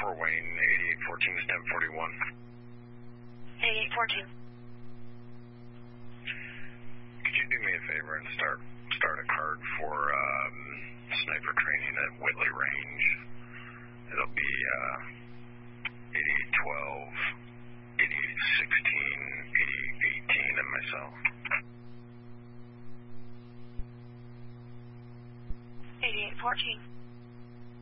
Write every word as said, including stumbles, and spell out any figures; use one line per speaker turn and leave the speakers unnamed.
Fort Wayne, eighty-eight fourteen, stem forty-one.
eighty-eight fourteen.
Could you do me a favor and start start a card for um, sniper training at Whitley Range? It'll be uh, eighty-eight twelve, eighty-eight sixteen, eighty-eight eighteen, and myself.
eighty-eight fourteen.